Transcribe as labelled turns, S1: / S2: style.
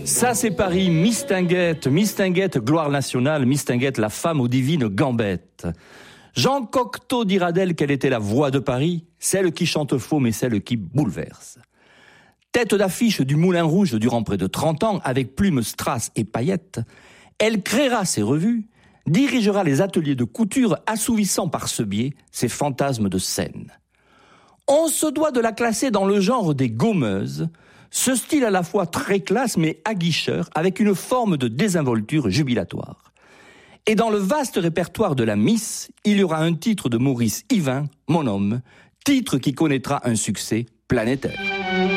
S1: Ça c'est Paris, Mistinguett, gloire nationale, Mistinguett, la femme aux divines gambettes. Jean Cocteau dira d'elle qu'elle était la voix de Paris, celle qui chante faux mais celle qui bouleverse. Tête d'affiche du Moulin Rouge durant près de 30 ans, avec plumes, strass et paillettes, elle créera ses revues, dirigera les ateliers de couture, assouvissant par ce biais ses fantasmes de scène. On se doit de la classer dans le genre des gommeuses, ce style à la fois très classe mais aguicheur, avec une forme de désinvolture jubilatoire. Et dans le vaste répertoire de la Miss, il y aura un titre de Maurice Yvain, Mon homme, titre qui connaîtra un succès planétaire.